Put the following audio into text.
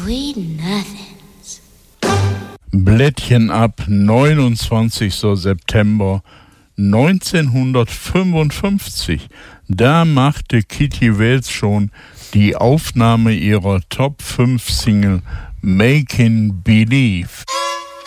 Sweet nothings. Blättchen ab, 29. September 1955. Da machte Kitty Wales schon die Aufnahme ihrer Top 5 Single Making Believe.